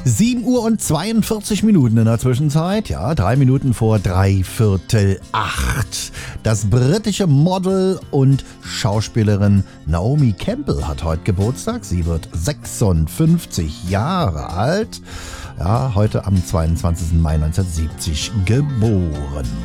7 Uhr und 42 Minuten in der Zwischenzeit. Ja, 3 Minuten vor 7:45. Das britische Model und Schauspielerin Naomi Campbell hat heute Geburtstag. Sie wird 56 Jahre alt. Ja, heute am 22. Mai 1970 geboren.